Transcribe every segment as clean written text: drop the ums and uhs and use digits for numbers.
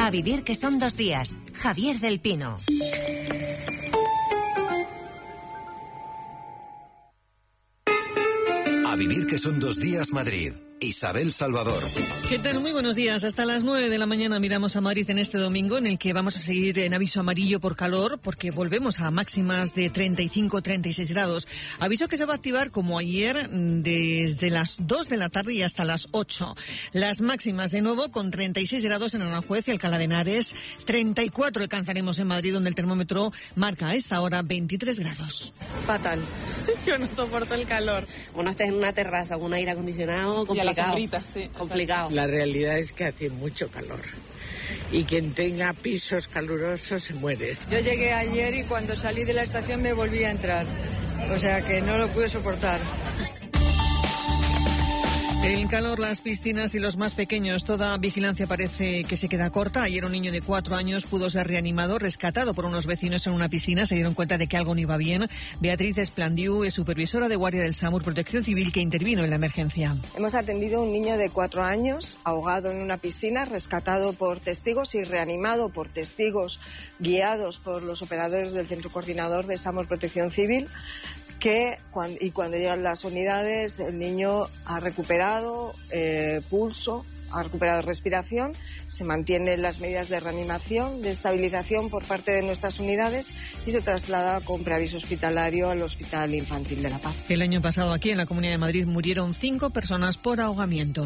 A vivir que son 2 días. Javier del Pino. A vivir que son 2 días Madrid. Isabel Salvador. ¿Qué tal? Muy buenos días. Hasta las 9 de la mañana miramos a Madrid en este domingo, en el que vamos a seguir en aviso amarillo por calor, porque volvemos a máximas de 35-36 grados. Aviso que se va a activar como ayer desde las 2 de la tarde y hasta las 8. Las máximas de nuevo con 36 grados en Aranjuez y Alcalá de Henares. 34 alcanzaremos en Madrid, donde el termómetro marca a esta hora 23 grados. Fatal. Yo no soporto el calor. Bueno, estás en una terraza con un aire acondicionado complicado. Sombrita, sí, complicado. La realidad es que hace mucho calor y quien tenga pisos calurosos se muere. Yo llegué ayer y cuando salí de la estación me volví a entrar, o sea que no lo pude soportar. El calor, las piscinas y los más pequeños, toda vigilancia parece que se queda corta. Ayer un niño de 4 años pudo ser reanimado, rescatado por unos vecinos en una piscina. Se dieron cuenta de que algo no iba bien. Beatriz Esplandiu es supervisora de guardia del SAMUR Protección Civil, que intervino en la emergencia. Hemos atendido a un niño de 4 años ahogado en una piscina, rescatado por testigos y reanimado por testigos guiados por los operadores del Centro Coordinador de SAMUR Protección Civil. Cuando llegan las unidades, el niño ha recuperado pulso, ha recuperado respiración, se mantienen las medidas de reanimación, de estabilización por parte de nuestras unidades y se traslada con preaviso hospitalario al Hospital Infantil de La Paz. El año pasado aquí en la Comunidad de Madrid murieron 5 personas por ahogamiento.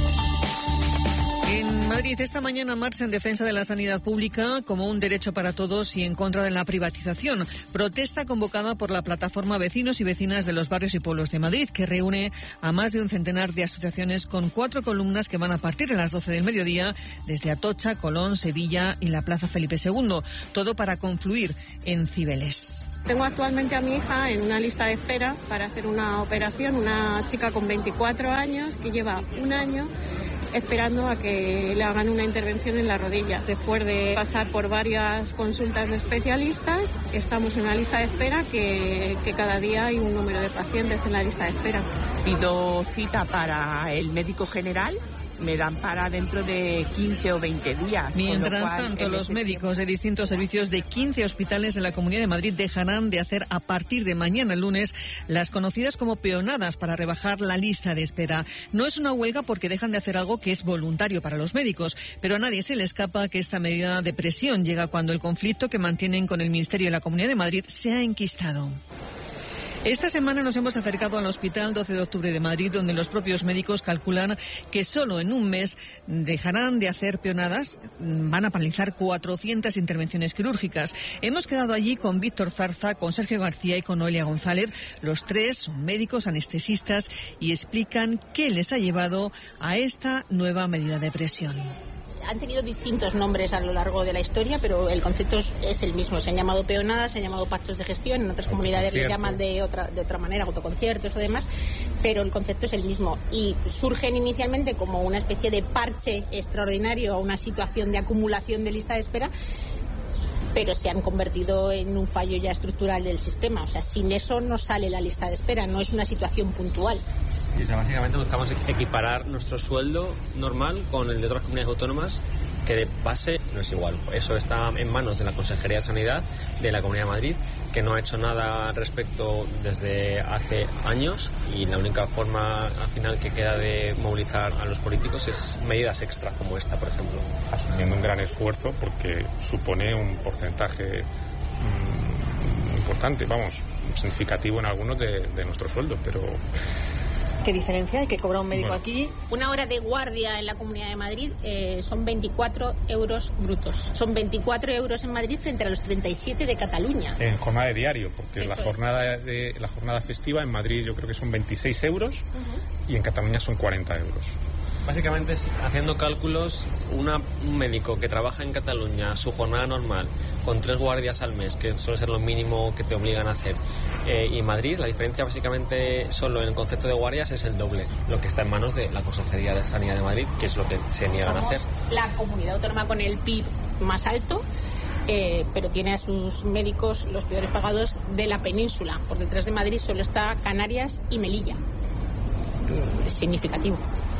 En Madrid esta mañana marcha en defensa de la sanidad pública como un derecho para todos y en contra de la privatización. Protesta convocada por la plataforma Vecinos y Vecinas de los Barrios y Pueblos de Madrid, que reúne a más de un centenar de asociaciones con 4 columnas que van a partir a las 12 del mediodía desde Atocha, Colón, Sevilla y la Plaza Felipe II. Todo para confluir en Cibeles. Tengo actualmente a mi hija en una lista de espera para hacer una operación, una chica con 24 años que lleva un año esperando a que le hagan una intervención en la rodilla. Después de pasar por varias consultas de especialistas, estamos en una lista de espera que cada día hay un número de pacientes en la lista de espera. Pido cita para el médico general. Me dan para dentro de 15 o 20 días. Mientras tanto, los médicos de distintos servicios de 15 hospitales en la Comunidad de Madrid dejarán de hacer a partir de mañana lunes las conocidas como peonadas para rebajar la lista de espera. No es una huelga porque dejan de hacer algo que es voluntario para los médicos, pero a nadie se le escapa que esta medida de presión llega cuando el conflicto que mantienen con el Ministerio de la Comunidad de Madrid se ha enquistado. Esta semana nos hemos acercado al Hospital 12 de Octubre de Madrid, donde los propios médicos calculan que solo en un mes dejarán de hacer peonadas, van a paralizar 400 intervenciones quirúrgicas. Hemos quedado allí con Víctor Zarza, con Sergio García y con Noelia González. Los 3 son médicos anestesistas y explican qué les ha llevado a esta nueva medida de presión. Han tenido distintos nombres a lo largo de la historia, pero el concepto es el mismo. Se han llamado peonadas, se han llamado pactos de gestión, en otras comunidades le llaman de otra manera, autoconciertos o demás, pero el concepto es el mismo. Y surgen inicialmente como una especie de parche extraordinario a una situación de acumulación de lista de espera, pero se han convertido en un fallo ya estructural del sistema. O sea, sin eso no sale la lista de espera, no es una situación puntual. Y, o sea, básicamente buscamos equiparar nuestro sueldo normal con el de otras comunidades autónomas, que de base no es igual. Eso está en manos de la Consejería de Sanidad de la Comunidad de Madrid, que no ha hecho nada al respecto desde hace años, y la única forma al final que queda de movilizar a los políticos es medidas extra como esta, por ejemplo. Asumiendo un gran esfuerzo porque supone un porcentaje importante, significativo en algunos de nuestro sueldo, pero... ¿Qué diferencia hay que cobrar un médico aquí? Una hora de guardia en la Comunidad de Madrid son 24 euros brutos. Son 24 euros en Madrid frente a los 37 de Cataluña. En jornada de diario, porque la jornada festiva en Madrid yo creo que son 26 euros y en Cataluña son 40 euros. Básicamente, haciendo cálculos, un médico que trabaja en Cataluña, su jornada normal, con 3 guardias al mes, que suele ser lo mínimo que te obligan a hacer, y en Madrid, la diferencia básicamente solo en el concepto de guardias es el doble, lo que está en manos de la Consejería de Sanidad de Madrid, que es lo que se niegan a hacer. La comunidad autónoma con el PIB más alto, pero tiene a sus médicos los peores pagados de la península. Por detrás de Madrid solo está Canarias y Melilla. Es significativo.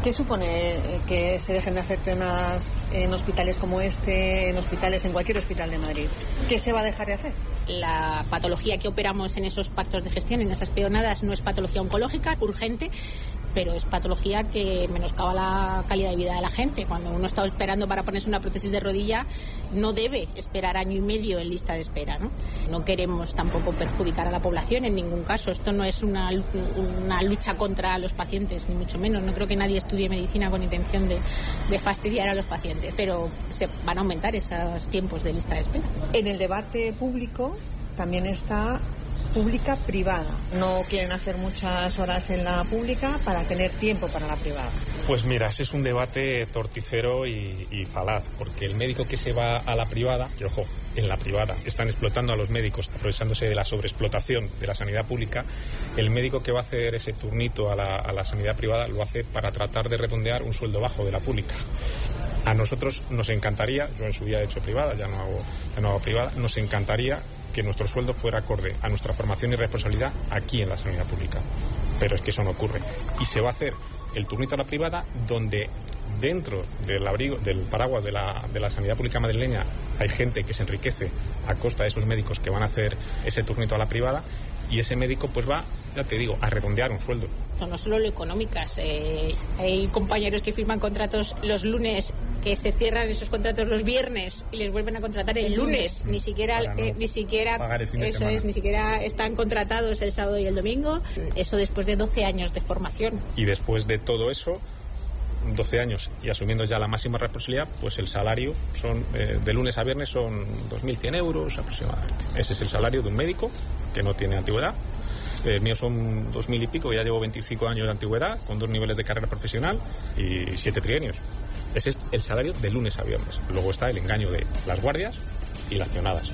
¿Qué supone que se dejen de hacer peonadas en hospitales como este, en cualquier hospital de Madrid? ¿Qué se va a dejar de hacer? La patología que operamos en esos pactos de gestión, en esas peonadas, no es patología oncológica, urgente, pero es patología que menoscaba la calidad de vida de la gente. Cuando uno está esperando para ponerse una prótesis de rodilla, no debe esperar año y medio en lista de espera, ¿no? No queremos tampoco perjudicar a la población en ningún caso. Esto no es una lucha contra los pacientes, ni mucho menos. No creo que nadie estudie medicina con intención de fastidiar a los pacientes, pero se van a aumentar esos tiempos de lista de espera. En el debate público también está pública-privada. No quieren hacer muchas horas en la pública para tener tiempo para la privada. Pues mira, ese es un debate torticero y falaz, porque el médico que se va a la privada, que ojo, en la privada están explotando a los médicos, aprovechándose de la sobreexplotación de la sanidad pública, el médico que va a hacer ese turnito a la sanidad privada lo hace para tratar de redondear un sueldo bajo de la pública. A nosotros nos encantaría, yo en su día he hecho privada, ya no hago privada, nos encantaría que nuestro sueldo fuera acorde a nuestra formación y responsabilidad aquí en la sanidad pública. Pero es que eso no ocurre. Y se va a hacer el turnito a la privada donde dentro del abrigo, del paraguas de la sanidad pública madrileña hay gente que se enriquece a costa de esos médicos que van a hacer ese turnito a la privada y ese médico pues va, ya te digo, a redondear un sueldo. No solo lo económicas, hay compañeros que firman contratos los lunes, que se cierran esos contratos los viernes y les vuelven a contratar el lunes, ni siquiera eso es, ni siquiera están contratados el sábado y el domingo, eso después de 12 años de formación. Y después de todo eso, 12 años y asumiendo ya la máxima responsabilidad, pues el salario son de lunes a viernes son 2.100 euros aproximadamente. Ese es el salario de un médico que no tiene antigüedad. El mío son 2.000 y pico, ya llevo 25 años de antigüedad, con 2 niveles de carrera profesional y 7 trienios. Ese es el salario de lunes a viernes. Luego está el engaño de las guardias y las peonadas.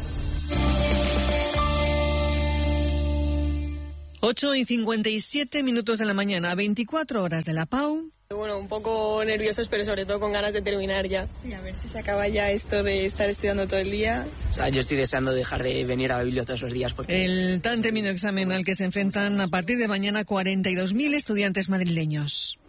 8:57 de la mañana, 24 horas de la PAU. Bueno, un poco nerviosos, pero sobre todo con ganas de terminar ya. Sí, a ver si se acaba ya esto de estar estudiando todo el día. O sea, yo estoy deseando dejar de venir a la biblioteca todos los días porque... El tan temido examen al que se enfrentan a partir de mañana 42.000 estudiantes madrileños.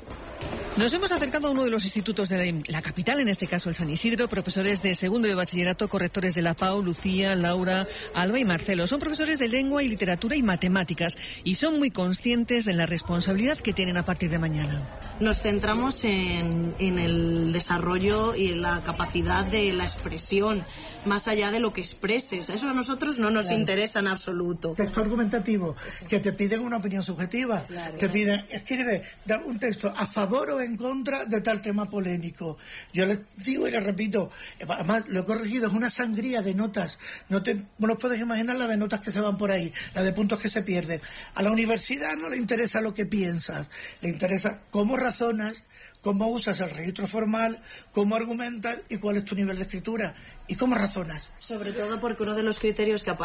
Nos hemos acercado a uno de los institutos de la capital, en este caso el San Isidro, profesores de segundo de bachillerato, correctores de la PAU, Lucía, Laura, Alba y Marcelo. Son profesores de lengua y literatura y matemáticas y son muy conscientes de la responsabilidad que tienen a partir de mañana. Nos centramos en el desarrollo y en la capacidad de la expresión, más allá de lo que expreses. Eso a nosotros no nos interesa en absoluto. Texto argumentativo, que te piden una opinión subjetiva, te piden, escribe un texto a favor o en contra de tal tema polémico. Yo les digo y les repito, además lo he corregido, es una sangría de notas. No os puedes imaginar la de notas que se van por ahí, la de puntos que se pierden. A la universidad no le interesa lo que piensas, le interesa cómo razonas, cómo usas el registro formal, cómo argumentas y cuál es tu nivel de escritura y cómo razonas. Sobre todo porque uno de los criterios que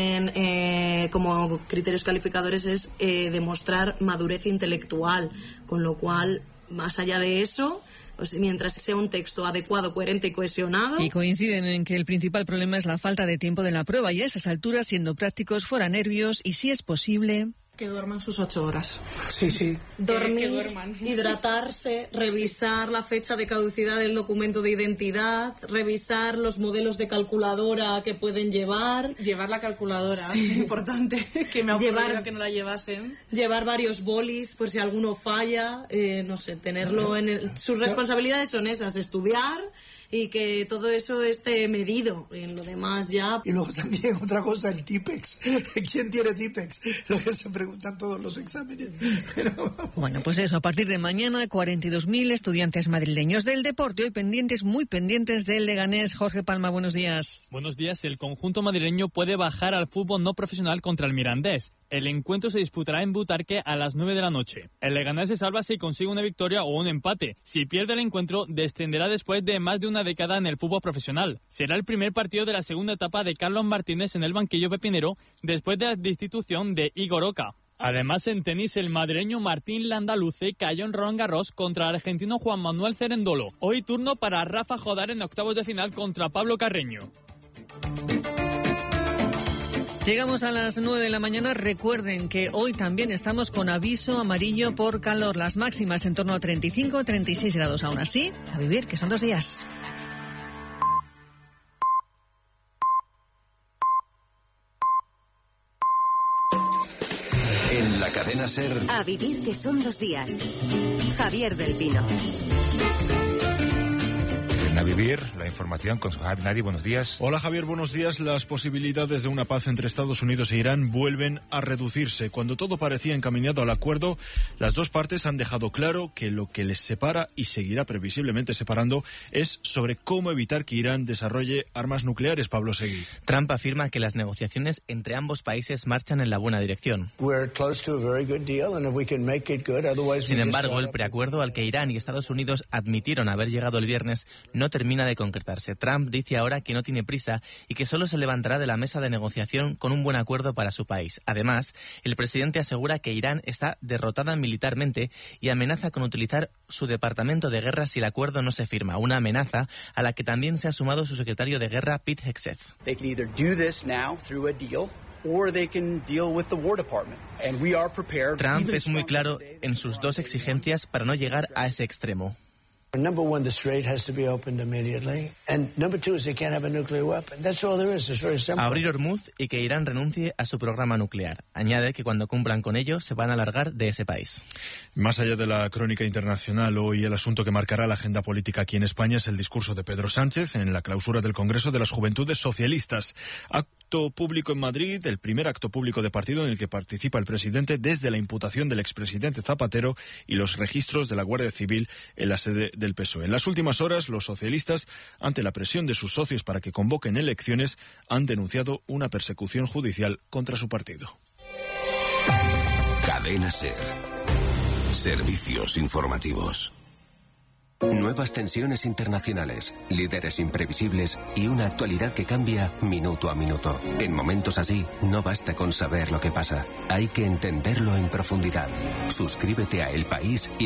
aparecen como criterios calificadores es demostrar madurez intelectual, con lo cual, más allá de eso, pues mientras sea un texto adecuado, coherente y cohesionado. Y coinciden en que el principal problema es la falta de tiempo de la prueba y a esas alturas, siendo prácticos, fuera nervios y, si es posible... Que duerman sus 8 horas. Sí. Dormir, hidratarse, revisar la fecha de caducidad del documento de identidad, revisar los modelos de calculadora que pueden llevar. Llevar la calculadora, importante, que me ha ocurrido que no la llevasen. Llevar varios bolis por si alguno falla, no sé, tenerlo en sus responsabilidades son esas, estudiar y que todo eso esté medido. En lo demás ya... Y luego también otra cosa, el TIPEX. ¿Quién tiene TIPEX? Lo que se preguntan todos los exámenes. Pero... Bueno, pues eso, a partir de mañana, 42.000 estudiantes madrileños del deporte, hoy pendientes, muy pendientes del Leganés. Jorge Palma, buenos días. Buenos días. El conjunto madrileño puede bajar al fútbol no profesional contra el Mirandés. El encuentro se disputará en Butarque a las 9 de la noche. El Leganés se salva si consigue una victoria o un empate. Si pierde el encuentro, descenderá después de más de una década en el fútbol profesional. Será el primer partido de la segunda etapa de Carlos Martínez en el banquillo pepinero después de la destitución de Igor Oca. Además, en tenis, el madrileño Martín Landaluce cayó en Roland Garros contra el argentino Juan Manuel Cerendolo. Hoy turno para Rafa Jodar en octavos de final contra Pablo Carreño. Llegamos a las 9 de la mañana. Recuerden que hoy también estamos con aviso amarillo por calor. Las máximas en torno a 35 36 grados. Aún así, a vivir, que son 2 días. En la cadena SER. A vivir, que son 2 días. Javier del Pino. A vivir, la información con Javier Nadi. Buenos días. Hola Javier, buenos días. Las posibilidades de una paz entre Estados Unidos e Irán vuelven a reducirse. Cuando todo parecía encaminado al acuerdo, las dos partes han dejado claro que lo que les separa y seguirá previsiblemente separando es sobre cómo evitar que Irán desarrolle armas nucleares. Pablo Seguí. Trump afirma que las negociaciones entre ambos países marchan en la buena dirección. Sin embargo, el preacuerdo al que Irán y Estados Unidos admitieron haber llegado el viernes no termina de concretarse. Trump dice ahora que no tiene prisa y que solo se levantará de la mesa de negociación con un buen acuerdo para su país. Además, el presidente asegura que Irán está derrotada militarmente y amenaza con utilizar su departamento de guerra si el acuerdo no se firma. Una amenaza a la que también se ha sumado su secretario de guerra, Pete Hegseth. Trump es muy claro en sus dos exigencias para no llegar a ese extremo. Number one, the strait has to be opened immediately. And number two is they can't have a nuclear weapon. That's all there is. It's very simple. Abrir Hormuz y que Irán renuncie a su programa nuclear. Añade que cuando cumplan con ello se van a largar de ese país. Más allá de la crónica internacional, hoy el asunto que marcará la agenda política aquí en España es el discurso de Pedro Sánchez en la clausura del Congreso de las Juventudes Socialistas. Acto público en Madrid, el primer acto público de partido en el que participa el presidente desde la imputación del expresidente Zapatero y los registros de la Guardia Civil en la sede del PSOE. En las últimas horas, los socialistas, ante la presión de sus socios para que convoquen elecciones, han denunciado una persecución judicial contra su partido. Cadena SER. Servicios informativos. Nuevas tensiones internacionales, líderes imprevisibles y una actualidad que cambia minuto a minuto. En momentos así, no basta con saber lo que pasa, hay que entenderlo en profundidad. Suscríbete a El País y